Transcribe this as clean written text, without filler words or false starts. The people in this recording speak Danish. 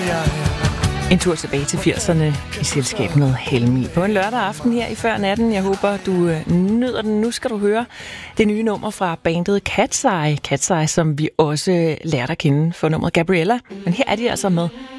En tur tilbage til 80'erne i selskab med Helmi på en lørdag aften her i Før Natten. Jeg håber, du nyder den. Nu skal du høre det nye nummer fra bandet Cat's Eye, som vi også lærte at kende for nummeret Gabriella. Men her er de altså med